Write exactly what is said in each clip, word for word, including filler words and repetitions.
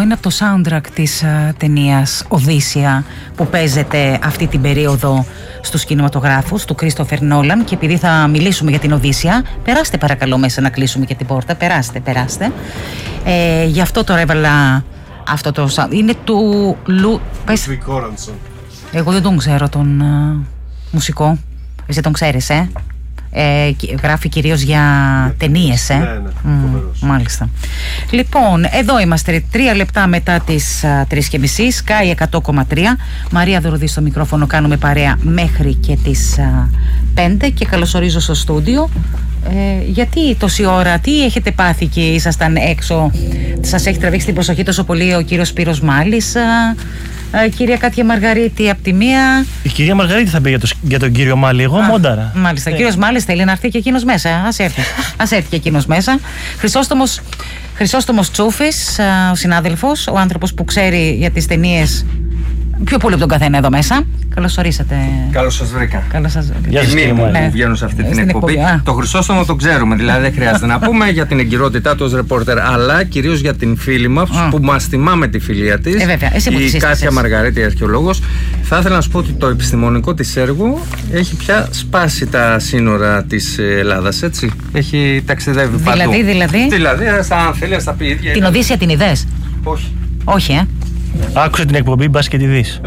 είναι από το soundtrack της uh, ταινίας Οδύσσεια που παίζεται αυτή την περίοδο στους κινηματογράφους του Κρίστοφερ Νόλαν, και επειδή θα μιλήσουμε για την Οδύσσεια, περάστε παρακαλώ μέσα να κλείσουμε και την πόρτα, περάστε, περάστε. Ε, γι' αυτό τώρα έβαλα αυτό το sound. Είναι του Λου... Πες... Εγώ δεν τον ξέρω τον uh, μουσικό. Εσύ τον ξέρεις, ε? Ε, γράφει κυρίως για, για ταινίες, ε. Ναι, ναι, mm, μάλιστα. Λοιπόν, εδώ είμαστε τρία λεπτά μετά τις τρεις και μισή, Sky εκατό κόμμα τρία. Μαρία Δωροδή στο μικρόφωνο, κάνουμε παρέα μέχρι και τις α, πέντε και καλωσορίζω στο στούντιο. Ε, γιατί τόση ώρα, τι έχετε πάθει και ήσασταν έξω, σας έχει τραβήξει την προσοχή τόσο πολύ ο κύριος Σπύρος Μάλης, α, α, κυρία Κάτια Μαργαρίτη από τη μία. Η κυρία Μαργαρίτη θα πει για, το, για τον κύριο Μάλη, εγώ α, μόνταρα. Μάλιστα, ο κύριος Μάλης θέλει να έρθει και εκείνος μέσα, ας έρθει, ας έρθει και εκείνος μέσα. Χρυσόστομος, Χρυσόστομος Τσούφης, α, ο συνάδελφος, ο άνθρωπος που ξέρει για τις ταινίες πιο πολύ από τον καθένα εδώ μέσα. Καλώς ορίσατε. Καλώς σας βρήκα. Καλώς σας βρήκα. Γεια σας, κύριε μου Μάλη. που βγαίνω σε αυτή την εκπομπή. εκπομπή. Το Χρυσόστομο το ξέρουμε, δηλαδή δεν χρειάζεται να πούμε για την εγκυρότητά του ως ρεπόρτερ, αλλά κυρίως για την φίλη μας mm. που μας θυμάμαι τη φιλία της. Ε, βέβαια. Εσύ που η Κάτια Μαργαρίτη, αρχαιολόγος. Θα ήθελα να σου πω ότι το επιστημονικό της έργο έχει πια σπάσει τα σύνορα της Ελλάδας, έτσι. Έχει ταξιδεύει δηλαδή, παντού. Δηλαδή, δηλαδή, αν θέλει, θα πει ίδια. Την Οδύσσεια την είδες? Όχι. Όχι, ε. Άκουσε την εκπομπή, μπας και τη δεις.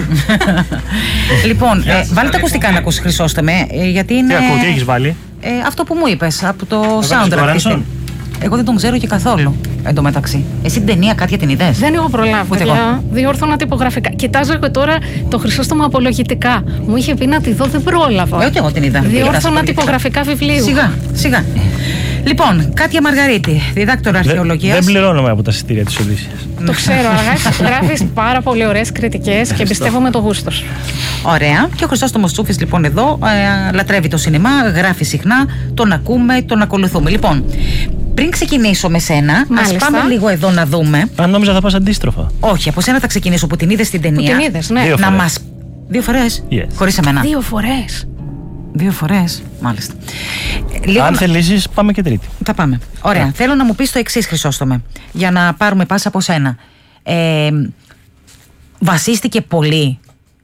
Λοιπόν, ε, βάλε τα ακουστικά να ακούσει, Χρυσόστομε, ε, γιατί είναι... Τι ακούω, τι έχεις βάλει? Ε, αυτό που μου είπες, από το soundtrack. Εγώ δεν τον ξέρω και καθόλου, εντωμεταξύ. Εσύ την ταινία Κάτια την είδες? Δεν έχω προλάβει, παιδιά. Διόρθωνα τυπογραφικά. Κοιτάζω και τώρα το Χρυσόστομο απολογητικά. Μου είχε πει να τη δω, δεν πρόλαβα. Ε, ούτε εγώ την είδα. Διόρθωνα τυπογραφικά βιβλίου. Σιγά, σιγά. Λοιπόν, Κάτια Μαργαρίτη, διδάκτορα αρχαιολογίας. Δεν πληρώνομαι από τα εισιτήρια της Οδύσσειας. Το ξέρω, αλλά γράφεις πάρα πολύ ωραίες κριτικές και εμπιστεύομαι το γούστο σου. Ωραία. Και ο Χρυσόστομος Τσούφης λοιπόν εδώ ε, λατρεύει το σινεμά, γράφει συχνά, τον ακούμε, τον ακολουθούμε. Λοιπόν, πριν ξεκινήσω με σένα, ας πάμε λίγο εδώ να δούμε. Αν νόμιζα θα πας αντίστροφα. Όχι, από σένα θα ξεκινήσω που την είδες στην ταινία. Που την είδες, ναι. Δύο να φορές. μας... Δύο φορές. Yes. Χωρίς εμένα. Δύο φορές. Δύο φορές, μάλιστα. Λίγο Αν να... θελήσεις, πάμε και τρίτη. Θα πάμε. Ωραία. Yeah. Θέλω να μου πεις το εξής, Χρυσόστομε, για να πάρουμε πάσα από σένα. Ε, βασίστηκε πολύ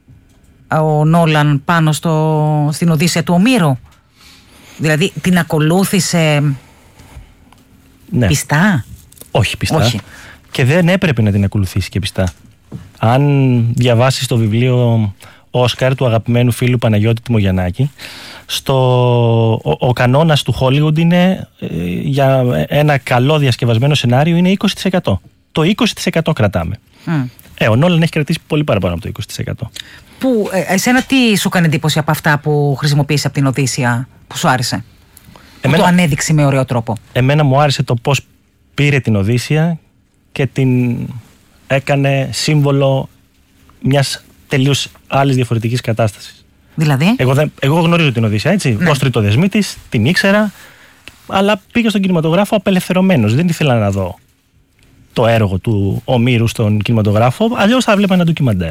ο Νόλαν πάνω στο, στην Οδύσσεια του Ομήρου? Δηλαδή, την ακολούθησε ναι. πιστά? Όχι πιστά. Όχι. Και δεν έπρεπε να την ακολουθήσει και πιστά. Αν διαβάσεις το βιβλίο Όσκαρ του αγαπημένου φίλου Παναγιώτη Τιμογιαννάκη, στο, ο, ο κανόνας του Hollywood είναι ε, για ένα καλό διασκευασμένο σενάριο είναι είκοσι τοις εκατό. Το είκοσι τοις εκατό κρατάμε. Mm. Ε, ο Νόλαν έχει κρατήσει πολύ παραπάνω από το είκοσι τοις εκατό. Που, ε, εσένα τι σου έκανε εντύπωση από αυτά που χρησιμοποίησε από την Οδύσσεια που σου άρεσε? Εμένα, που το ανέδειξε με ωραίο τρόπο. Εμένα μου άρεσε το πώς πήρε την Οδύσσεια και την έκανε σύμβολο μιας τελείως άλλης διαφορετικής κατάστασης. Δηλαδή? Εγώ, δεν, εγώ γνωρίζω την Οδύσσεια, έτσι. Ναι. Ως τριτοδεσμή της, την ήξερα, αλλά πήγα στον κινηματογράφο απελευθερωμένος. Δεν ήθελα να δω το έργο του Ομήρου στον κινηματογράφο, αλλιώς θα βλέπα ένα ντοκιμαντέρ.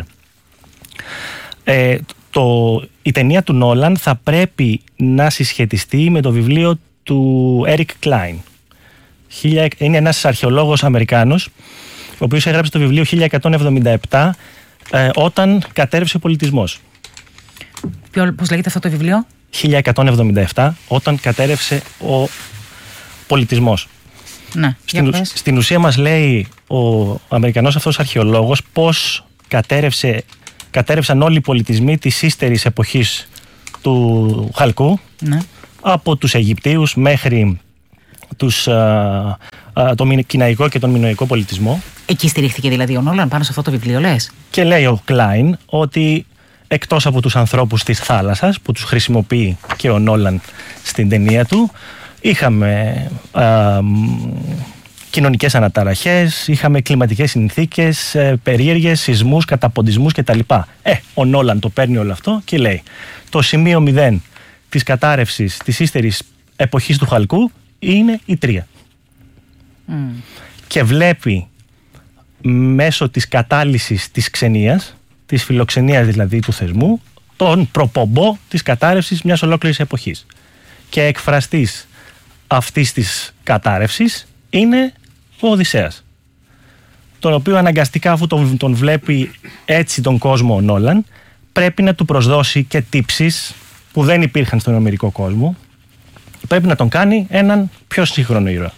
Ε, το, η ταινία του Νόλαν θα πρέπει να συσχετιστεί με το βιβλίο του Eric Klein. Είναι ένας αρχαιολόγος Αμερικάνος, ο οποίος έγραψε το βιβλίο χίλια εκατόν εβδομήντα επτά, ε, όταν κατέρευσε ο πολιτισμός. Ποιο, πώς λέγεται αυτό το βιβλίο? χίλια εκατόν εβδομήντα επτά, όταν κατέρευσε ο πολιτισμός. Ναι, στην, στην ουσία μας λέει ο Αμερικανός αυτός αρχαιολόγος πώς κατέρευσε, κατέρευσαν όλοι οι πολιτισμοί της ύστερης εποχής του Χαλκού, ναι. από τους Αιγυπτίους μέχρι τους, α, α, τον κιναϊκό και τον μινωικό πολιτισμό. Εκεί στηρίχθηκε δηλαδή ο Νόλαν πάνω σε αυτό το βιβλίο, λες? Και λέει ο Κλάιν ότι εκτός από τους ανθρώπους της θάλασσας που τους χρησιμοποιεί και ο Νόλαν στην ταινία του, είχαμε α, κοινωνικές αναταραχές, είχαμε κλιματικές συνθήκες, ε, περίεργες, σεισμούς, καταποντισμούς κτλ. Ε, ο Νόλαν το παίρνει όλο αυτό και λέει το σημείο μηδέν της κατάρρευσης της ύστερης εποχής του Χαλκού είναι η τρία. Mm. Και βλέπει μέσω της κατάλυσης της ξενίας, της φιλοξενίας δηλαδή του θεσμού, τον προπομπό της κατάρρευσης μιας ολόκληρης εποχής. Και εκφραστής αυτής της κατάρρευσης είναι ο Οδυσσέας. τον οποίο αναγκαστικά, αφού τον, τον βλέπει έτσι τον κόσμο ο Νόλαν, πρέπει να του προσδώσει και τύψεις που δεν υπήρχαν στον ομηρικό κόσμο. Πρέπει να τον κάνει έναν πιο σύγχρονο ήρωα.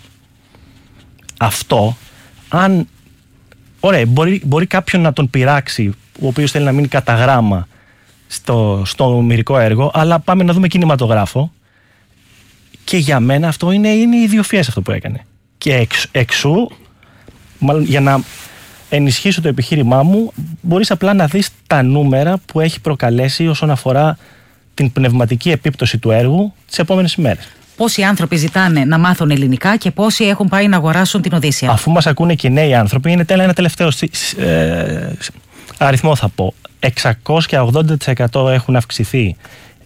Αυτό, αν... Ωραία, μπορεί, μπορεί κάποιον να τον πειράξει, ο οποίος θέλει να μείνει κατά γράμμα στο, στο ομηρικό έργο, αλλά πάμε να δούμε κινηματογράφο. Και για μένα αυτό είναι, είναι ιδιοφυές αυτό που έκανε. Και εξ, εξού, μάλλον για να ενισχύσω το επιχείρημά μου, μπορείς απλά να δεις τα νούμερα που έχει προκαλέσει όσον αφορά την πνευματική επίπτωση του έργου τις επόμενες ημέρες. Πόσοι άνθρωποι ζητάνε να μάθουν ελληνικά και πόσοι έχουν πάει να αγοράσουν την Οδύσσεια. Αφού μας ακούνε και νέοι άνθρωποι, είναι τέλα ένα τελευταίο ε, αριθμό θα πω. εξακόσια ογδόντα τοις εκατό έχουν αυξηθεί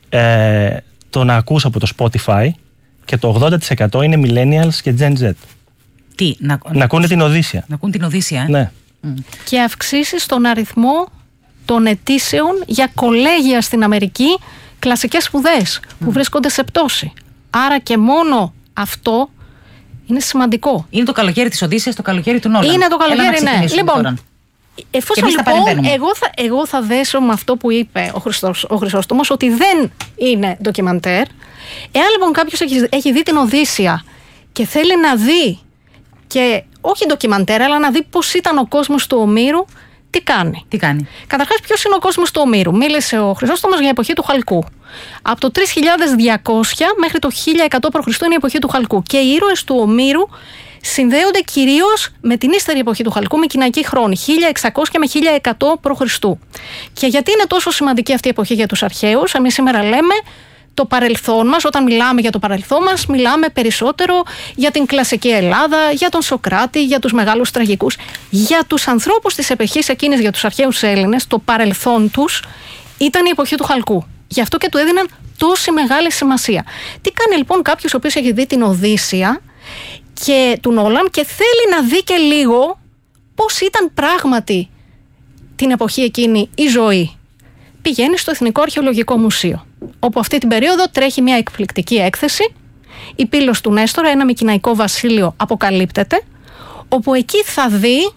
ε, το να ακούς από το Spotify και το ογδόντα τοις εκατό είναι Millennials και Gen Z. Τι, να, να ακούνε την Οδύσσεια. Να ακούν την Οδύσσεια, ε. Ναι. Mm. Και αυξήσεις στον αριθμό των αιτήσεων για κολέγια στην Αμερική, κλασικές σπουδές mm. που βρίσκονται σε πτώση. Άρα και μόνο αυτό είναι σημαντικό. Είναι το καλοκαίρι της Οδύσσειας, το καλοκαίρι του Νόλαν. Είναι το καλοκαίρι, ναι. Λοιπόν, τώρα. εφόσον λοιπόν εγώ θα, εγώ θα δέσω με αυτό που είπε ο, Χριστός, ο Χρυσόστομος, ότι δεν είναι ντοκιμαντέρ. Εάν λοιπόν κάποιος έχει, έχει δει την Οδύσσεια και θέλει να δει, και όχι ντοκιμαντέρ, αλλά να δει πώς ήταν ο κόσμος του Ομήρου, τι κάνει. Τι κάνει. Καταρχάς, ποιος είναι ο κόσμος του Ομήρου. Μίλησε ο Χρυσόστομος για εποχή του Χαλκού. Από το τρεις χιλιάδες διακόσια μέχρι το χίλια εκατό π.Χ. είναι η εποχή του Χαλκού. Και οι ήρωες του Ομήρου συνδέονται κυρίως με την ύστερη εποχή του Χαλκού, με κοιναϊκή χρόνη, χίλια εξακόσια με χίλια εκατό π.Χ. Και γιατί είναι τόσο σημαντική αυτή η εποχή για τους αρχαίους, εμείς σήμερα λέμε το παρελθόν μας. Όταν μιλάμε για το παρελθόν μας, μιλάμε περισσότερο για την κλασική Ελλάδα, για τον Σωκράτη, για τους μεγάλους τραγικούς. Για τους ανθρώπους της εποχής εκείνης, για τους αρχαίους Έλληνες, το παρελθόν τους ήταν η εποχή του Χαλκού. Γι' αυτό και του έδιναν τόση μεγάλη σημασία. Τι κάνει λοιπόν κάποιος ο οποίος έχει δει την Οδύσσεια και του Νόλαν και θέλει να δει και λίγο πώς ήταν πράγματι την εποχή εκείνη η ζωή? Πηγαίνει στο Εθνικό Αρχαιολογικό Μουσείο, όπου αυτή την περίοδο τρέχει μια εκπληκτική έκθεση. Η Πύλος του Νέστορα, ένα μικηναϊκό βασίλειο, αποκαλύπτεται, όπου εκεί θα δει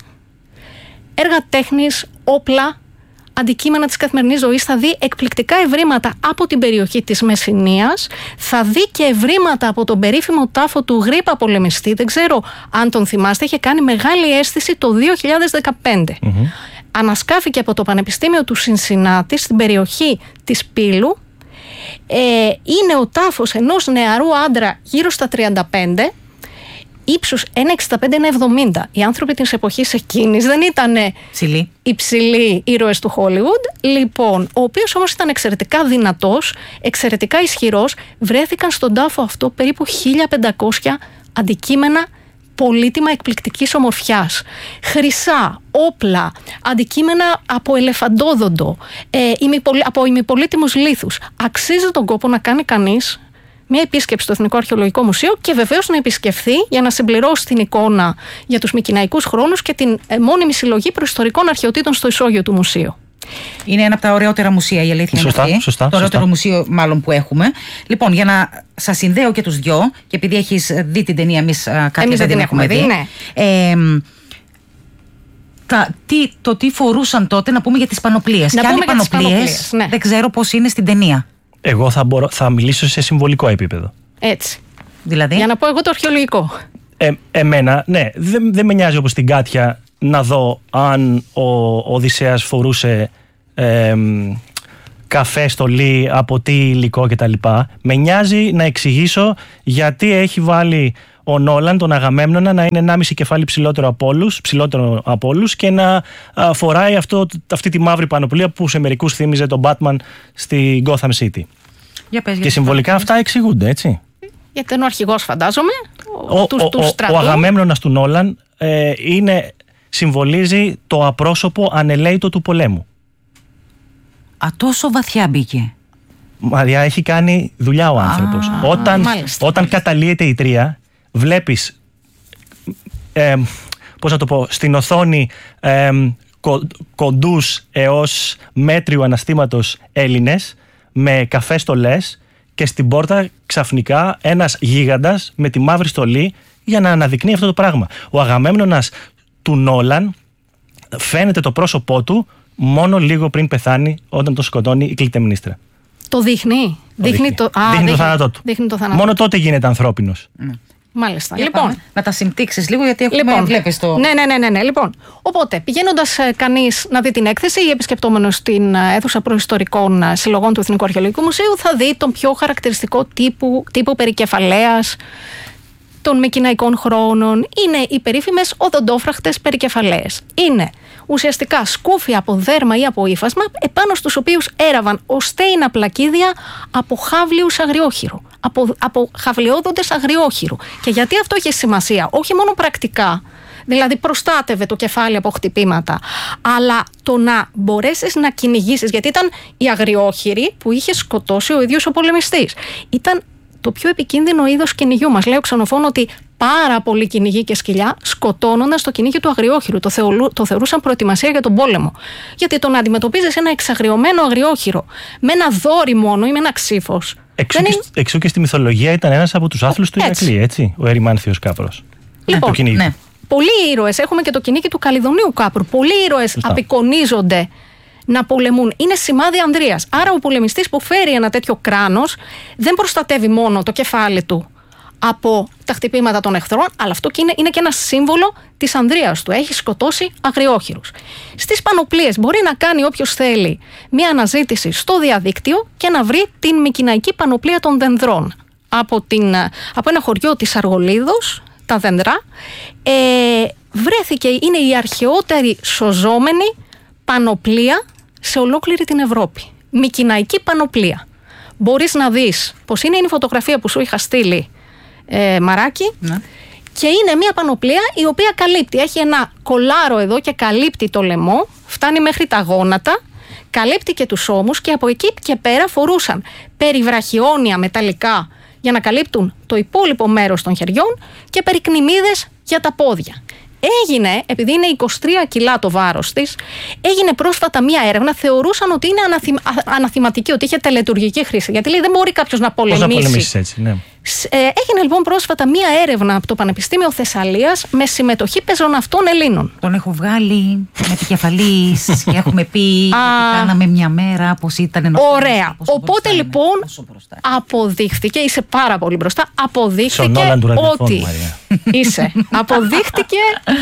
έργα τέχνης, όπλα, αντικείμενα της καθημερινής ζωής, θα δει εκπληκτικά ευρήματα από την περιοχή της Μεσσηνίας, θα δει και ευρήματα από τον περίφημο τάφο του Γρήπα πολεμιστή. Δεν ξέρω αν τον θυμάστε, είχε κάνει μεγάλη αίσθηση το δύο χιλιάδες δεκαπέντε. Mm-hmm. Ανασκάφηκε από το Πανεπιστήμιο του Σινσινάτη στην περιοχή της Πύλου. Ε, είναι ο τάφος ενός νεαρού άντρα γύρω στα τριάντα πέντε, ύψους ένα εξήντα πέντε με εβδομήντα. Οι άνθρωποι της εποχής εκείνης δεν ήταν υψηλοί ήρωες του Χόλιγουντ. Λοιπόν, ο οποίος όμως ήταν εξαιρετικά δυνατός, εξαιρετικά ισχυρός. Βρέθηκαν στον τάφο αυτό περίπου χίλια πεντακόσια αντικείμενα πολύτιμα εκπληκτικής ομορφιάς. Χρυσά, όπλα, αντικείμενα από ελεφαντόδοντο, ε, ημιπολ, από ημιπολίτιμους λίθους. Αξίζει τον κόπο να κάνει κανείς μια επίσκεψη στο Εθνικό Αρχαιολογικό Μουσείο και βεβαίως να επισκεφθεί για να συμπληρώσει την εικόνα για τους μικηναϊκούς χρόνους και την μόνιμη συλλογή προϊστορικών αρχαιοτήτων στο ισόγειο του μουσείου. Είναι ένα από τα ωραιότερα μουσεία, η αλήθεια σωστά, είναι αυτή. Σωστά, το ωραιότερο σωστά. μουσείο μάλλον που έχουμε. Λοιπόν, για να σας συνδέω και τους δυο, και επειδή έχεις δει την ταινία, εμείς κάποιοι δεν την έχουμε δει. δει ναι. ε, τα, τι, το τι φορούσαν τότε, να πούμε για τις πανοπλίες. Να και αν οι πανοπλίες, ναι. δεν ξέρω πώς είναι στην ταινία. Εγώ θα, μπορώ, θα μιλήσω σε συμβολικό επίπεδο. Έτσι. Δηλαδή. Για να πω εγώ το αρχαιολογικό. Ε, εμένα, ναι, δεν, δεν με νοιάζει όπως την Κάτια να δω αν ο, ο Οδυσσέας φορούσε ε, καφέ, στολή, από τι υλικό κτλ. Με νοιάζει να εξηγήσω γιατί έχει βάλει ο Νόλαν τον Αγαμέμνονα να είναι ενάμιση κεφάλι ψηλότερο από όλους, ψηλότερο από όλους και να α, φοράει αυτό, αυτή τη μαύρη πανοπλία που σε μερικούς θύμιζε τον Batman στη Gotham City. Για πες, και συμβολικά αυτά εξηγούνται, έτσι. Γιατί είναι ο αρχηγός, φαντάζομαι, ο, ο, του, ο, του ο, στρατού. Ο Αγαμέμνονας του Νόλαν ε, είναι, συμβολίζει το απρόσωπο ανελαίητο του πολέμου. Α, τόσο βαθιά μπήκε. Μαριά, έχει κάνει δουλειά ο άνθρωπος. Α, όταν μάλιστα, όταν μάλιστα. καταλύεται η Τρία, βλέπεις ε, πώς να το πω, στην οθόνη ε, κο, κοντούς έως μέτριου αναστήματος Έλληνες με καφέ στολές και στην πόρτα ξαφνικά ένας γίγαντας με τη μαύρη στολή για να αναδεικνύει αυτό το πράγμα. Ο Αγαμέμνονας του Νόλαν φαίνεται το πρόσωπό του μόνο λίγο πριν πεθάνει, όταν το σκοτώνει η Κλειτεμνίστρα. Το δείχνει. Το δείχνει. Δείχνει, το... Α, δείχνει δείχνει... το θάνατό του. Δείχνει το θάνατο. Μόνο τότε γίνεται ανθρώπινος. Mm. Μάλιστα. Για Λοιπόν, πάμε. Να τα συμπτύξεις λίγο, γιατί έχουμε λοιπόν, βλέπεις το... Ναι, ναι, ναι, ναι, ναι. Λοιπόν, οπότε, πηγαίνοντας ε, κανείς να δει την έκθεση ή επισκεπτόμενος στην ε, αίθουσα προϊστορικών ε, συλλογών του Εθνικού Αρχαιολογικού Μουσείου, θα δει τον πιο χαρακτηριστικό τύπου, τύπο περικεφαλαίας των μικηναϊκών χρόνων. Είναι οι περίφημες οδοντόφραχτες περικεφαλαίες. Είναι ουσιαστικά σκούφια από δέρμα ή από ύφασμα, επάνω στους οποίους έραβαν οστέινα πλακίδια από χάβλιους αγριόχειρου. Από, από χαυλιόδοντες αγριόχειρου. Και γιατί αυτό έχει σημασία? Όχι μόνο πρακτικά, δηλαδή προστάτευε το κεφάλι από χτυπήματα, αλλά το να μπορέσεις να κυνηγήσεις, γιατί ήταν οι αγριόχειροι που είχε σκοτώσει ο ίδιος ο πολεμιστής. Ήταν το πιο επικίνδυνο είδος κυνηγιού. Μας λέει ο Ξενοφών ότι πάρα πολλοί κυνηγοί και σκυλιά σκοτώνονταν στο κυνήγι του αγριόχειρου. Το, θεολου, το θεωρούσαν προετοιμασία για τον πόλεμο. Γιατί το να αντιμετωπίζεις ένα εξαγριωμένο αγριόχειρο με ένα δόρυ μόνο ή με ένα ξύφος. Εξού, και, είναι... εξού και στη μυθολογία ήταν ένας από τους άθλους του Ηρακλή, έτσι, ο Ερημάνθιος Κάπρος. Λοιπόν, το ναι. πολλοί ήρωες, έχουμε και το κυνήγι του Καλιδονίου Κάπρου, πολλοί ήρωες απεικονίζονται να πολεμούν. Είναι σημάδι ανδρείας. Άρα ο πολεμιστής που φέρει ένα τέτοιο κράνος δεν προστατεύει μόνο το κεφάλι του από τα χτυπήματα των εχθρών, αλλά αυτό και είναι, είναι και ένα σύμβολο της ανδρείας του. Έχει σκοτώσει αγριόχειρους. Στις πανοπλίες μπορεί να κάνει όποιος θέλει μια αναζήτηση στο διαδίκτυο και να βρει την μικηναϊκή πανοπλία των Δενδρών από, την, από ένα χωριό της Αργολίδος, τα Δενδρά. Ε, βρέθηκε, είναι η αρχαιότερη σωζόμενη πανοπλία σε ολόκληρη την Ευρώπη. Μικηναϊκή πανοπλία. Μπορείς να δεις πως είναι η φωτογραφία που σου είχα στείλει, ε, Μαράκι, ναι. Και είναι μια πανοπλία η οποία καλύπτει, έχει ένα κολάρο εδώ και καλύπτει το λαιμό, φτάνει μέχρι τα γόνατα, καλύπτει και τους ώμους και από εκεί και πέρα φορούσαν περιβραχιόνια μεταλλικά για να καλύπτουν το υπόλοιπο μέρος των χεριών και περικνημίδες για τα πόδια. Έγινε, επειδή είναι είκοσι τρία κιλά το βάρος της, έγινε πρόσφατα μία έρευνα, θεωρούσαν ότι είναι αναθυ... αναθυματική, ότι είχε τελετουργική χρήση. Γιατί λέει δεν μπορεί κάποιος να πολεμήσει. Πώς να πολεμήσεις έτσι, ναι. Ε, έγινε λοιπόν πρόσφατα μία έρευνα από το Πανεπιστήμιο Θεσσαλίας με συμμετοχή πεζοναυτών Ελλήνων. Τον έχω βγάλει με τη κεφαλή και έχουμε πει ότι κάναμε μια μέρα πως ήταν ενός. Ωραία. Οπότε είναι, λοιπόν αποδείχθηκε, είσαι πάρα πολύ μπροστά, αποδείχθηκε ότι είσαι, αποδείχτηκε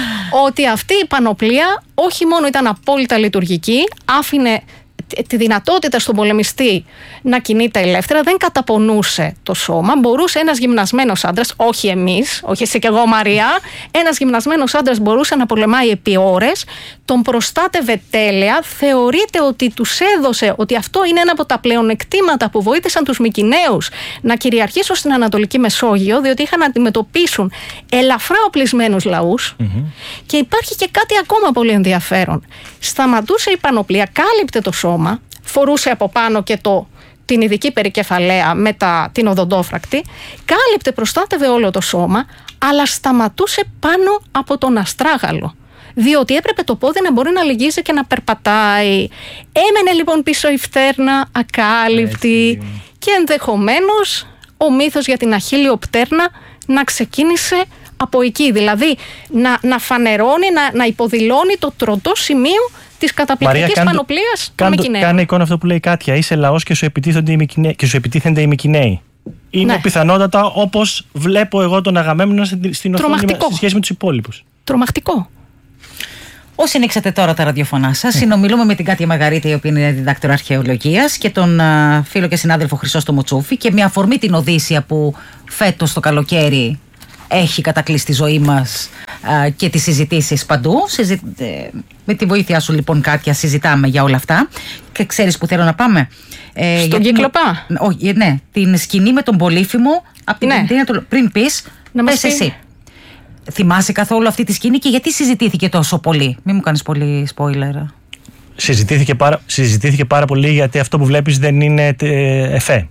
ότι αυτή η πανοπλία όχι μόνο ήταν απόλυτα λειτουργική, άφηνε τη δυνατότητα στον πολεμιστή να κινείται ελεύθερα, δεν καταπονούσε το σώμα. Μπορούσε ένας γυμνασμένος άντρας, όχι εμείς, όχι εσύ και εγώ Μαρία, ένας γυμνασμένος άντρας μπορούσε να πολεμάει επί ώρες, τον προστάτευε τέλεια. Θεωρείται ότι τους έδωσε, ότι αυτό είναι ένα από τα πλεονεκτήματα που βοήθησαν τους Μικηναίους να κυριαρχήσουν στην Ανατολική Μεσόγειο, διότι είχαν να αντιμετωπίσουν ελαφρά οπλισμένους λαούς. Mm-hmm. Και υπάρχει και κάτι ακόμα πολύ ενδιαφέρον. Σταματούσε η πανοπλία, κάλυπτε το σώμα, φορούσε από πάνω και το, την ειδική περικεφαλαία με τα, την οδοντόφρακτη, κάλυπτε, προστάτευε όλο το σώμα, αλλά σταματούσε πάνω από τον αστράγαλο. Διότι έπρεπε το πόδι να μπορεί να λυγίζει και να περπατάει. Έμενε λοιπόν πίσω η φτέρνα ακάλυπτη. Έτσι. Και ενδεχομένως ο μύθος για την Αχίλλειο πτέρνα να ξεκίνησε από εκεί. Δηλαδή να, να φανερώνει, να, να υποδηλώνει το τροτό σημείο της καταπληκτικής πανοπλίας των Μικηναίων. Κάνε εικόνα αυτό που λέει η Κάτια. Είσαι λαός και σου επιτίθενται οι Μικηναίοι. Και σου επιτίθενται οι Μικηναίοι. Είναι ναι. πιθανότατα όπως βλέπω εγώ τον Αγαμέμνονα στην οθόνη σε σχέση με τους υπόλοιπους. Τρομακτικό. Όσοι ανοίξατε τώρα τα ραδιοφωνά σας, συνομιλούμε με την Κάτια Μαργαρίτη, η οποία είναι διδάκτορα αρχαιολογίας, και τον α, φίλο και συνάδελφο Χρυσόστομο Τσούφη, και με αφορμή την Οδύσσεια που φέτος το καλοκαίρι έχει κατακλείσει τη ζωή μας α, και τις συζητήσεις παντού. Συζη... Με τη βοήθειά σου λοιπόν, Κάτια, συζητάμε για όλα αυτά. Και ξέρεις που θέλω να πάμε? Ε, Στον Κύκλοπα. Την... Όχι, ναι, την σκηνή με τον Πολύφημο από την ναι. Πεντίνα. Πριν πεις, να πες εσύ. Πει. Θυμάσαι καθόλου αυτή τη σκηνή και γιατί συζητήθηκε τόσο πολύ? Μην μου κάνεις πολύ spoiler. Συζητήθηκε πάρα, συζητήθηκε πάρα πολύ γιατί αυτό που βλέπεις δεν είναι εφέ.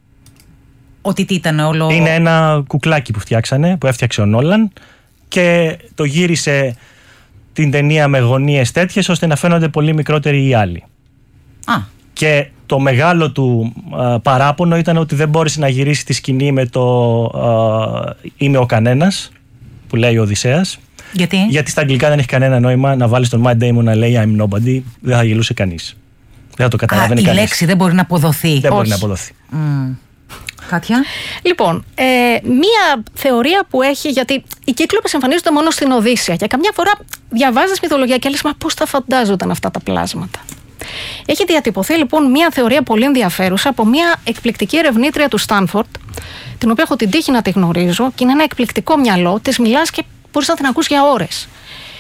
Ότι τι ήταν όλο? Είναι ένα κουκλάκι που φτιάξανε, που έφτιαξε ο Νόλαν και το γύρισε την ταινία με γωνίες τέτοιες ώστε να φαίνονται πολύ μικρότεροι οι άλλοι. Α. Και το μεγάλο του α, παράπονο ήταν ότι δεν μπόρεσε να γυρίσει τη σκηνή με το α, «Είμαι ο κανένας» που λέει ο Οδυσσέας, Γιατί? Γιατί στα αγγλικά δεν έχει κανένα νόημα να βάλεις τον Matt Damon να λέει I'm nobody. Δεν θα γελούσε κανείς. Δεν θα το καταλαβαίνει κανείς. Η λέξη δεν μπορεί να αποδοθεί. Δεν Όχι. μπορεί να αποδοθεί. Mm. Κάτια. Λοιπόν, ε, μία θεωρία που έχει, γιατί οι κύκλοπες εμφανίζονται μόνο στην Οδύσσεια και καμιά φορά διαβάζεις μυθολογία και λες, μα πώς θα φαντάζονταν αυτά τα πλάσματα. Έχει διατυπωθεί λοιπόν μία θεωρία πολύ ενδιαφέρουσα από μία εκπληκτική ερευνήτρια του Στάνφορντ, την οποία έχω την τύχη να τη γνωρίζω και είναι ένα εκπληκτικό μυαλό, της μιλάς και μπορείς να την ακούς για ώρες.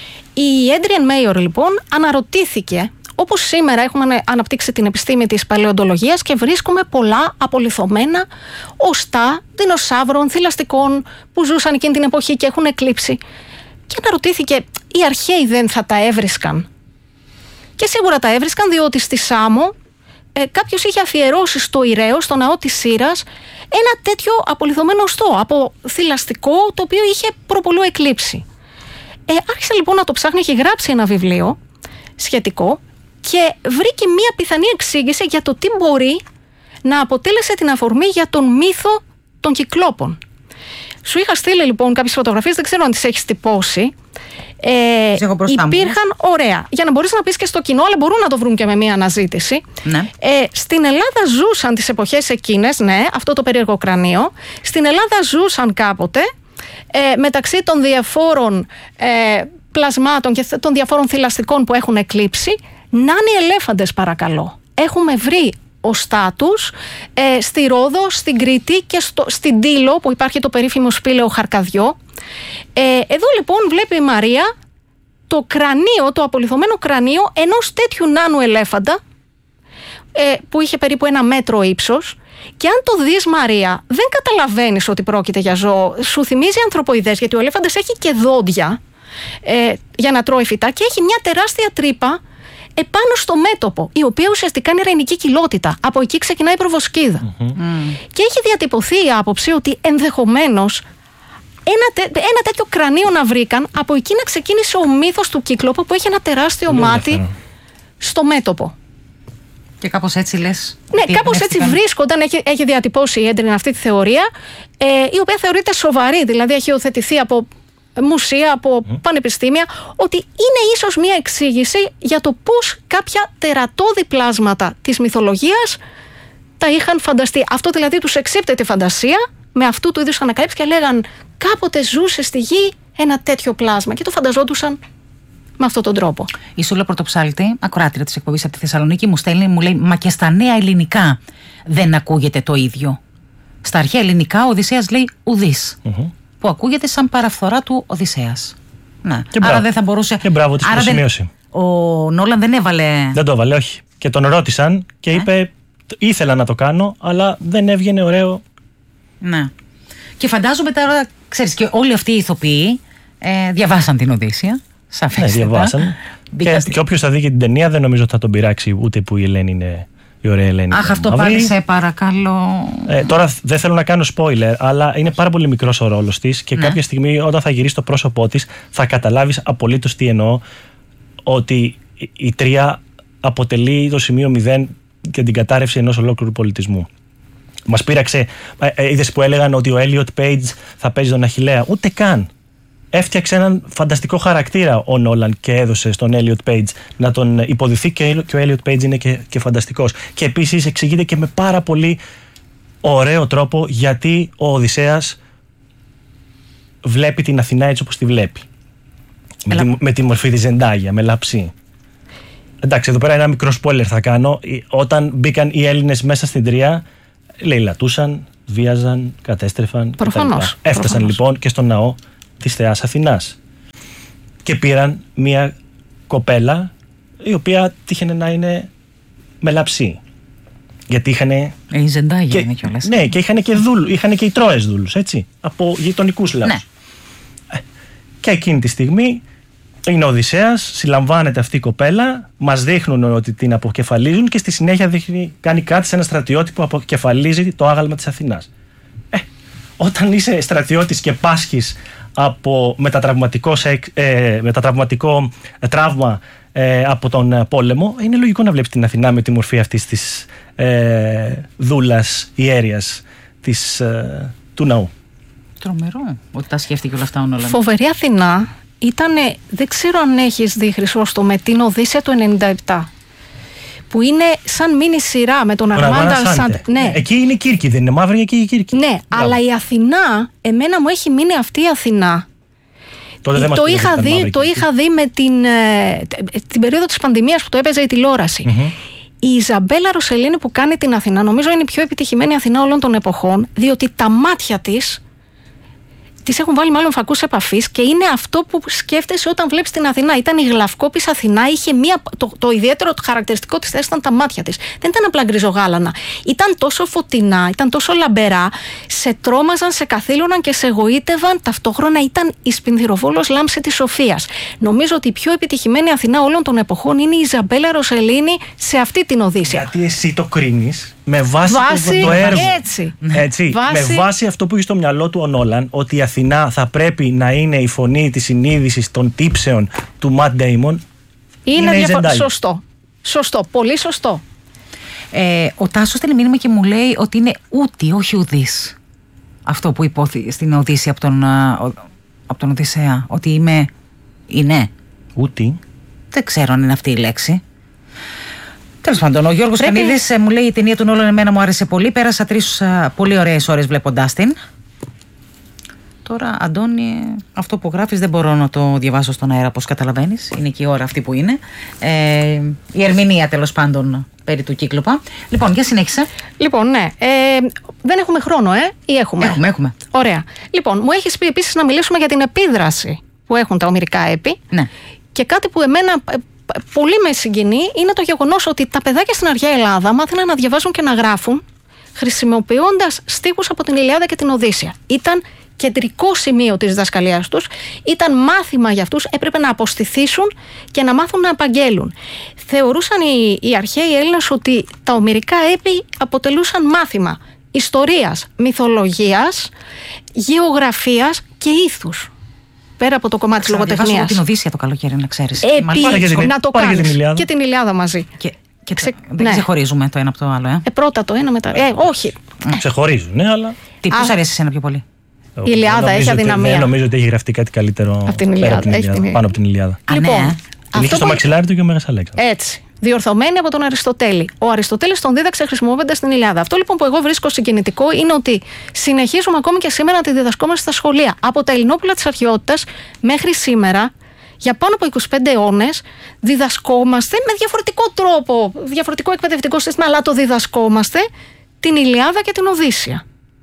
Η Έντριεν Μέιορ λοιπόν αναρωτήθηκε, όπως σήμερα έχουμε αναπτύξει την επιστήμη της παλαιοντολογίας και βρίσκουμε πολλά απολιθωμένα οστά δεινοσαύρων, θηλαστικών που ζούσαν εκείνη την εποχή και έχουν εκλείψει. Και αναρωτήθηκε, οι αρχαίοι δεν θα τα έβρισκαν? Και σίγουρα τα έβρισκαν, διότι στη Σάμο ε, κάποιος είχε αφιερώσει στο Ηραίο, στο ναό της Σύρας, ένα τέτοιο απολιθωμένο οστό από θηλαστικό, το οποίο είχε προπολού εκλείψει. Ε, άρχισε λοιπόν να το ψάχνει, έχει γράψει ένα βιβλίο σχετικό και βρήκε μία πιθανή εξήγηση για το τι μπορεί να αποτέλεσε την αφορμή για τον μύθο των Κυκλόπων. Σου είχα στείλει λοιπόν κάποιες φωτογραφίες, δεν ξέρω αν τις έχεις τυπώσει. Ε, υπήρχαν, ωραία, για να μπορείς να πεις και στο κοινό, αλλά μπορούν να το βρουν και με μία αναζήτηση. Ναι. Ε, στην Ελλάδα ζούσαν τις εποχές εκείνες, ναι, αυτό το περίεργο κρανίο. Στην Ελλάδα ζούσαν κάποτε ε, μεταξύ των διαφόρων ε, πλασμάτων και των διαφόρων θηλαστικών που έχουν εκλείψει, νάνοι ελέφαντες, παρακαλώ. Έχουμε βρει οστά τους ε, στη Ρόδο, στην Κρήτη και στο, στην Τήλο, που υπάρχει το περίφημο σπήλαιο Χαρκαδιό. Ε, εδώ λοιπόν βλέπει η Μαρία το κρανίο, το απολιθωμένο κρανίο ενός τέτοιου νάνου ελέφαντα, ε, που είχε περίπου ένα μέτρο ύψος. Και αν το δεις, Μαρία, δεν καταλαβαίνεις ότι πρόκειται για ζώο. Σου θυμίζει ανθρωποειδές, γιατί ο ελέφαντας έχει και δόντια ε, για να τρώει φυτά και έχει μια τεράστια τρύπα επάνω στο μέτωπο, η οποία ουσιαστικά είναι ρεϊνική κοιλότητα. Από εκεί ξεκινάει η προβοσκίδα. Mm-hmm. Mm. Και έχει διατυπωθεί η άποψη ότι ενδεχομένως ένα, τέ, ένα τέτοιο κρανίο να βρήκαν, από εκεί να ξεκίνησε ο μύθος του Κύκλοπου, που έχει ένα τεράστιο Λέω μάτι αυτό. στο μέτωπο. Και κάπως έτσι λες. Ναι, κάπως έτσι βρίσκονταν, έχει, έχει διατυπώσει η Έντριεν αυτή τη θεωρία, ε, η οποία θεωρείται σοβαρή, δηλαδή έχει υιοθετηθεί από μουσεία, από mm. πανεπιστήμια, ότι είναι ίσως μια εξήγηση για το πώς κάποια τερατώδη πλάσματα της μυθολογίας τα είχαν φανταστεί. Αυτό δηλαδή τους εξύπτε τη φαντασία με αυτού του είδους ανακαλύψεις και λέγαν, κάποτε ζούσε στη γη ένα τέτοιο πλάσμα, και το φανταζόντουσαν με αυτόν τον τρόπο. Η Σούλα Πρωτοψάλτη, ακροάτρια της εκπομπής από τη Θεσσαλονίκη, μου στέλνει, μου λέει, μα και στα νέα ελληνικά δεν ακούγεται το ίδιο. Στα αρχαία ελληνικά ο Οδυσσέας λέει ουδής, mm-hmm. που ακούγεται σαν παραφθορά του Οδυσσέας. Ναι. Και άρα μπράβο. δεν θα μπορούσε. Και μπράβο της προσημείωση. Δεν... Ο Νόλαν δεν έβαλε. Δεν το έβαλε, όχι. Και τον ρώτησαν και ε? είπε, ήθελα να το κάνω, αλλά δεν έβγαινε ωραίο. Ναι. Και φαντάζομαι τώρα, ξέρεις, και όλοι αυτοί οι ηθοποιοί ε, διαβάσαν την Οδύσσια. Σαφέστατα. Ναι, διαβάσαν. και, και όποιος θα δει και την ταινία, δεν νομίζω ότι θα τον πειράξει ούτε που η Ελένη είναι η ωραία Ελένη. Αχ, αυτό πάλι σε παρακαλώ. Ε, τώρα δεν θέλω να κάνω spoiler, αλλά είναι πάρα πολύ μικρός ο ρόλος της και ναι. κάποια στιγμή όταν θα γυρίσει το πρόσωπό της θα καταλάβεις απολύτως τι εννοώ, ότι η τρία αποτελεί το σημείο μηδέν και την κατάρρευση ενός ολόκληρου πολιτισμού. Μας πείραξε, ε, είδες που έλεγαν ότι ο Έλιοτ Πέιτζ θα παίζει τον Αχιλλέα. Ούτε καν. Έφτιαξε έναν φανταστικό χαρακτήρα ο Νόλαν και έδωσε στον Έλιοτ Πέιτζ να τον υποδηθεί, και, και ο Έλιοτ Πέιτζ είναι και, και φανταστικός. Και επίσης εξηγείται και με πάρα πολύ ωραίο τρόπο γιατί ο Οδυσσέας βλέπει την Αθηνά έτσι όπως τη βλέπει. Με τη, με τη μορφή της Ζεντάγια, με λαψή. Εντάξει, εδώ πέρα ένα μικρό spoiler θα κάνω. Όταν μπήκαν οι Έλληνες μέσα στην Τρία, λαιλατούσαν, βίαζαν, κατέστρεφαν. Προφανώς. Έφτασαν προφανώς. λοιπόν και στον ναό της θεάς Αθηνάς και πήραν μια κοπέλα η οποία τύχαινε να είναι με λαψή, γιατί είχαν η Ζεντάγια είναι κιόλας. Ναι, και είχαν και, δούλου, είχαν και οι Τρόες δούλους, έτσι, από γειτονικούς λαούς. Ναι. Και εκείνη τη στιγμή είναι ο Οδυσσέας, συλλαμβάνεται αυτή η κοπέλα, μας δείχνουν ότι την αποκεφαλίζουν και στη συνέχεια δείχνει, κάνει κάτι σε ένα στρατιώτη που αποκεφαλίζει το άγαλμα της Αθηνάς. Ε, όταν είσαι στρατιώτης και πάσχεις από μετατραυματικό, ε, μετατραυματικό τραύμα ε, από τον πόλεμο, είναι λογικό να βλέπεις την Αθηνά με τη μορφή αυτής της ε, δούλας ιέρειας της, ε, του ναού. Τρομερό ότι τα σκέφτηκε όλα αυτά ο Νόλαν. Φοβερή Αθηνά. ήτανε, δεν ξέρω αν έχεις δει, Χρυσόστομε, την Οδύσσεια του ενενήντα επτά. Που είναι σαν μίνι σειρά με τον Αρμάντα Σάντ. Ναι. Εκεί είναι η Κύρκη, δεν είναι μαύρη εκεί η Κύρκη. Ναι, Μπράβο. Αλλά η Αθηνά, εμένα μου έχει μείνει αυτή η Αθηνά. Τότε το είχα, δει, το είχα δει με την, ε, την περίοδο της πανδημίας που το έπαιζε η τηλεόραση. Mm-hmm. Η Ιζαμπέλα Ροσελίνη που κάνει την Αθηνά, νομίζω είναι η πιο επιτυχημένη Αθηνά όλων των εποχών, διότι τα μάτια της τις έχουν βάλει μάλλον φακούς επαφής και είναι αυτό που σκέφτεσαι όταν βλέπεις την Αθηνά. Ήταν η γλαυκόπης Αθηνά, είχε μία, το, το ιδιαίτερο το χαρακτηριστικό της θέσης ήταν τα μάτια της. Δεν ήταν απλά γκριζογάλανα. Ήταν τόσο φωτεινά, ήταν τόσο λαμπερά, σε τρόμαζαν, σε καθήλωναν και σε εγωίτευαν. Ταυτόχρονα ήταν η Σπινθυροβόλος λάμψη της Σοφίας. Νομίζω ότι η πιο επιτυχημένη Αθηνά όλων των εποχών είναι η Ιζαμπέλα Ροσελίνη σε αυτή την Οδύσσεια. Γιατί εσύ το κρίνεις με βάση, βάση το, το έργο. Έτσι. έτσι. Βάση... Με βάση αυτό που έχει στο μυαλό του ο Νόλαν, ότι η Αθηνά θα πρέπει να είναι η φωνή της συνείδησης των τύψεων του Ματ Ντέιμον. Είναι, είναι διαφο... σωστό. Σωστό. Πολύ σωστό. Ε, ο Τάσος στέλνει μήνυμα και μου λέει ότι είναι ούτη, όχι ουδής. Αυτό που υπόθηκε στην Οδύσσεια από τον, από τον Οδυσσέα. Ότι είμαι. Είναι. Ούτη. Δεν ξέρω αν είναι αυτή η λέξη. Τέλος πάντων, ο Γιώργος Πρέπει... Κανίδης μου λέει: η ταινία του Νόλαν εμένα μου άρεσε πολύ. Πέρασα τρεις uh, πολύ ωραίες ώρες βλέποντάς την. Τώρα, Αντώνη, αυτό που γράφεις δεν μπορώ να το διαβάσω στον αέρα, όπως καταλαβαίνεις. Είναι και η ώρα αυτή που είναι. Ε, η ερμηνεία, τέλος πάντων, περί του Κύκλοπα. Λοιπόν, για συνέχισε. Λοιπόν, ναι. Ε, δεν έχουμε χρόνο, ε, ή έχουμε. Έχουμε, έχουμε. Ωραία. Λοιπόν, μου έχεις πει επίσης να μιλήσουμε για την επίδραση που έχουν τα ομηρικά έπι. Ναι. Και κάτι που εμένα πολύ με συγκινεί είναι το γεγονός ότι τα παιδάκια στην αρχαία Ελλάδα μάθαιναν να διαβάζουν και να γράφουν χρησιμοποιώντας στίχους από την Ηλιάδα και την Οδύσσεια. Ήταν κεντρικό σημείο της διδασκαλίας τους, ήταν μάθημα για αυτούς, έπρεπε να αποστηθήσουν και να μάθουν να απαγγέλουν. Θεωρούσαν οι, οι αρχαίοι Έλληνες ότι τα ομηρικά έπι αποτελούσαν μάθημα ιστορίας, μυθολογίας, γεωγραφίας και ήθους. Πέρα από το κομμάτι της λογοτεχνίας. Διαβάζω την Οδύσσεια το καλοκαίρι, να ξέρεις. Επίσης, να το κάνεις. Και, και την Ηλιάδα μαζί. Και, και Ξε... δεν ναι. ξεχωρίζουμε το ένα από το άλλο, ε. ε πρώτα το ένα μετά. Ε, όχι. Ξεχωρίζουν, ναι, αλλά. Τι, πώς αρέσει εσένα πιο πολύ? Η Ηλιάδα έχει αδυναμία. Δεν νομίζω ότι έχει γραφτεί κάτι καλύτερο από την Ηλιάδα, από την Ηλιάδα, την... πάνω από την Ηλιάδα. Α, λοιπόν, ναι. Την είχε στο που... μαξιλάρι του και ο Μέγας Αλέξανδρος. Έτσι. Διορθωμένη από τον Αριστοτέλη. Ο Αριστοτέλης τον δίδαξε χρησιμοποιώντας την Ηλιάδα. Αυτό λοιπόν που εγώ βρίσκω συγκινητικό είναι ότι συνεχίζουμε ακόμη και σήμερα να τη διδασκόμαστε στα σχολεία. Από τα Ελληνόπουλα της αρχαιότητας μέχρι σήμερα, για πάνω από είκοσι πέντε αιώνες, διδασκόμαστε με διαφορετικό τρόπο, διαφορετικό εκπαιδευτικό σύστημα, αλλά το διδασκόμαστε την Ηλιάδα και την Οδύσσεια.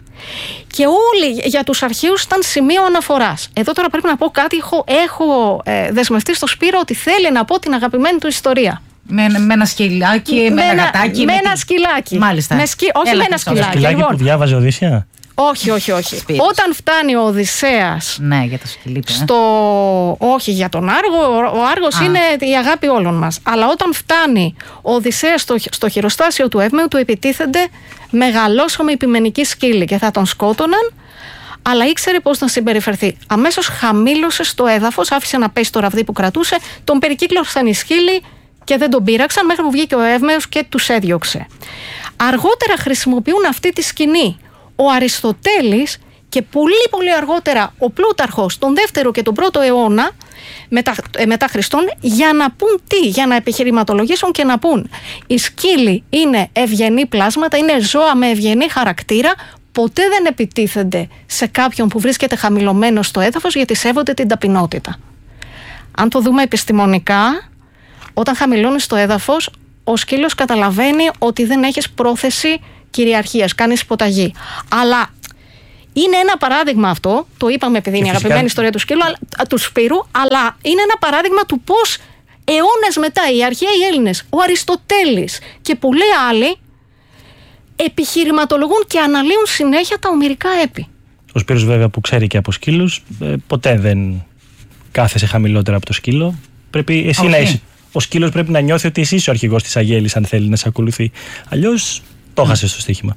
Και όλοι για τους αρχαίους ήταν σημείο αναφοράς. Εδώ τώρα πρέπει να πω κάτι. Έχω, έχω ε, δεσμευτεί στο Σπύρο ότι θέλει να πω την αγαπημένη του ιστορία. Με, με ένα σκυλάκι, με, με ένα γατάκι. Με, με ένα σκυλάκι. Μάλιστα. Με σκι... Όχι Έλα, με ένα σκυλάκι. Το σκυλάκι λοιπόν, που διάβαζε Οδύσσεια. Όχι, όχι, όχι. Σπύρος. Όταν φτάνει ο Οδυσσέας. Ναι, για το σκυλί του. Στο... Όχι για τον Άργο. Ο Άργος Α. είναι η αγάπη όλων μας. Αλλά όταν φτάνει ο Οδυσσέας στο, στο χειροστάσιο του Εύμεου, του επιτίθενται μεγαλόσωμοι υπημενικοί σκύλοι και θα τον σκότωναν. Αλλά ήξερε πώς να συμπεριφερθεί. Αμέσως χαμήλωσε στο έδαφος, άφησε να πέσει το ραβδί που κρατούσε, τον περικύκλωσαν οι σκύλοι και δεν τον πείραξαν μέχρι που βγήκε ο Εύμεος και τους έδιωξε. Αργότερα χρησιμοποιούν αυτή τη σκηνή ο Αριστοτέλης και πολύ πολύ αργότερα ο Πλούταρχος τον δεύτερο και τον πρώτο αιώνα μετά, ε, μετά Χριστόν, για να πούν τι, για να επιχειρηματολογήσουν και να πούν οι σκύλοι είναι ευγενή πλάσματα, είναι ζώα με ευγενή χαρακτήρα, ποτέ δεν επιτίθενται σε κάποιον που βρίσκεται χαμηλωμένο στο έδαφος γιατί σέβονται την ταπεινότητα. Αν το δούμε επιστημονικά, όταν χαμηλώνεις στο έδαφος, ο σκύλος καταλαβαίνει ότι δεν έχεις πρόθεση κυριαρχίας, κάνεις υποταγή. Αλλά είναι ένα παράδειγμα αυτό, το είπαμε επειδή είναι η αγαπημένη ιστορία του σκύλου, του Σπύρου, αλλά είναι ένα παράδειγμα του πώς αιώνες μετά οι αρχαίοι Έλληνες, ο Αριστοτέλης και πολλοί άλλοι επιχειρηματολογούν και αναλύουν συνέχεια τα ομηρικά έπι. Ο Σπύρος βέβαια που ξέρει και από σκύλους, ποτέ δεν κάθεσαι χαμηλότερα από το σκύλο. Πρέπει εσύ okay. να είσαι. Ο σκύλος πρέπει να νιώθει ότι εσύ είσαι ο αρχηγός της αγέλης αν θέλει να σε ακολουθεί. Αλλιώς το χάσες στο στοίχημα.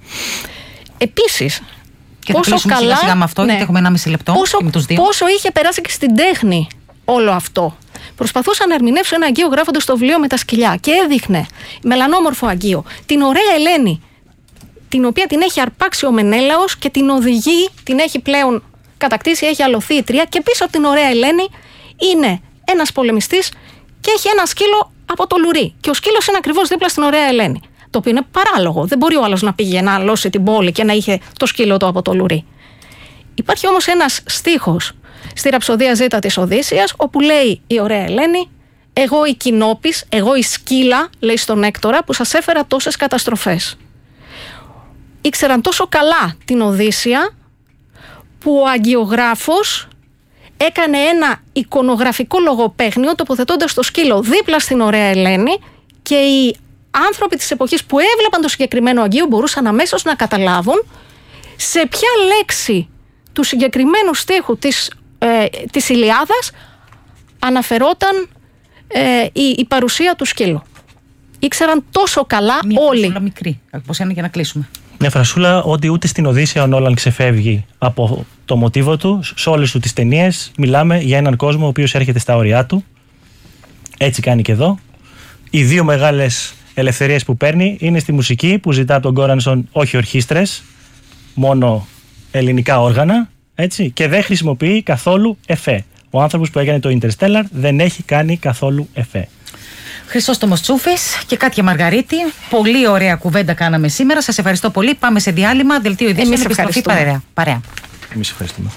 Επίσης, και θα πόσο καλά. Σιγά σιγά με αυτό, ναι. γιατί έχουμε ένα μισή λεπτό. Πόσο, και με τους δύο. πόσο είχε περάσει και στην τέχνη όλο αυτό. Προσπαθούσα να ερμηνεύσω ένα αγγείο γράφοντας το βιβλίο με τα σκυλιά και έδειχνε μελανόμορφο αγγείο την ωραία Ελένη, την οποία την έχει αρπάξει ο Μενέλαος και την οδηγεί, την έχει πλέον κατακτήσει, έχει αλωθεί η τρία, και πίσω από την ωραία Ελένη είναι ένας πολεμιστής και έχει ένα σκύλο από το λουρί. Και ο σκύλος είναι ακριβώς δίπλα στην Ωραία Ελένη. Το οποίο είναι παράλογο. Δεν μπορεί ο άλλος να πήγε να αλώσει την πόλη και να είχε το σκύλο του από το λουρί. Υπάρχει όμως ένας στίχος στη ραψοδία Ζήτα της Οδύσσειας, όπου λέει η Ωραία Ελένη: εγώ η Κοινόπης, εγώ η σκύλα, λέει στον Έκτορα, που σας έφερα τόσες καταστροφές. Ήξεραν τόσο καλά την Οδύσσεια που ο αγγιογράφος έκανε ένα εικονογραφικό λογοπαίγνιο τοποθετώντας το σκύλο δίπλα στην Ωραία Ελένη, και οι άνθρωποι της εποχής που έβλεπαν το συγκεκριμένο αγγείο μπορούσαν αμέσως να καταλάβουν σε ποια λέξη του συγκεκριμένου στίχου της, ε, της Ηλιάδας αναφερόταν ε, η, η παρουσία του σκύλου. Ήξεραν τόσο καλά Μια όλοι. φρασούλα μικρή, πώς είναι, για να κλείσουμε. Μια φρασούλα ότι ούτε στην Οδύσσεια ο Νόλαν ξεφεύγει από το μοτίβο του. Σε όλες του τις ταινίες μιλάμε για έναν κόσμο ο οποίος έρχεται στα όρια του. Έτσι κάνει και εδώ. Οι δύο μεγάλες ελευθερίες που παίρνει είναι στη μουσική, που ζητά από τον Γκόρανσον όχι ορχήστρες, μόνο ελληνικά όργανα, έτσι, και δεν χρησιμοποιεί καθόλου εφέ. Ο άνθρωπος που έκανε το Interstellar δεν έχει κάνει καθόλου εφέ. Χρυσόστομος Τσούφης και Κάτια Μαργαρίτη. Πολύ ωραία κουβέντα κάναμε σήμερα. Σας ευχαριστώ πολύ. Πάμε σε διάλειμμα. Δελτίο ειδήσεων. Εμείς Επιστροφή παρέα. παρέα. Εμείς ευχαριστούμε.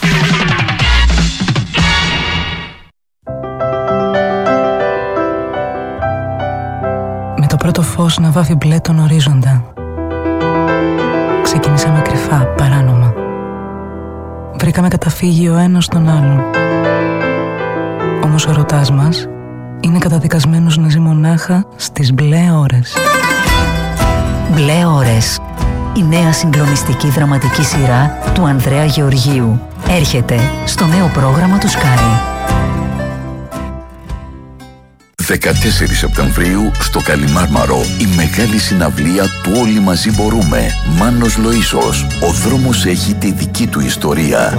Με το πρώτο φως να βάφει μπλε τον ορίζοντα, ξεκινήσαμε κρυφά, παράνομα. Βρήκαμε καταφύγει ο ένας τον άλλον. Όμως ο ερωτάς μας είναι καταδικασμένος να ζει μονάχα στις μπλε ώρες. Μπλε ώρες. Η νέα συγκλονιστική δραματική σειρά του Ανδρέα Γεωργίου έρχεται στο νέο πρόγραμμα του Sky. δεκατέσσερις Σεπτεμβρίου στο Καλιμάρμαρο η μεγάλη συναυλία του Όλοι Μαζί Μπορούμε. Μάνος Λοΐσος. Ο δρόμος έχει τη δική του ιστορία.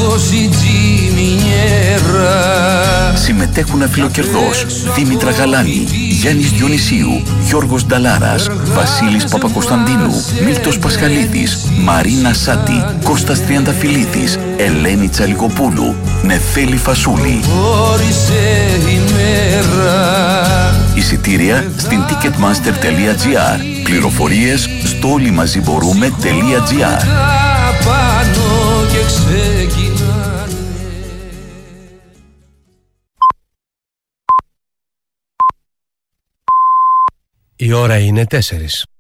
Συμμετέχουν αφιλοκερδός Δήμητρα Γαλάνη, Γιάννης Διονυσίου, Γιώργος Νταλάρας, Βασίλης Παπακοσταντίνου, Μίλτος Πασχαλίδης, Μαρίνα Σάτη, Κώστας Τριανταφυλλίδης, Ελένη Τσαλικοπούλου, Νεφέλη Φασούλη. Εισιτήρια στην ticketmaster τελεία gr. Πληροφορίες στο όλοιμαζιμπορούμε τελεία gr. Η ώρα είναι τέσσερις.